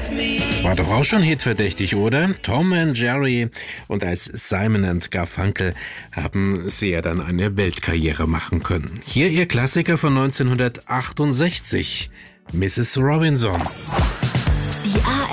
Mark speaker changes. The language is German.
Speaker 1: War doch auch schon hitverdächtig, oder? Tom and Jerry und als Simon and Garfunkel haben sie ja dann eine Weltkarriere machen können. Hier ihr Klassiker von 1968, Mrs. Robinson.
Speaker 2: Die